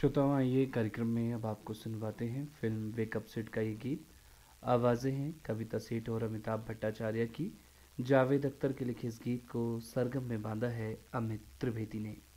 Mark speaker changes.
Speaker 1: श्रोताओं, आइए कार्यक्रम में अब आपको सुनवाते हैं फिल्म वेकअप सेट का ये गीत। आवाज़ें हैं कविता सेठ और अमिताभ भट्टाचार्य की। जावेद अख्तर के लिखे इस गीत को सरगम में बांधा है अमित त्रिवेदी ने।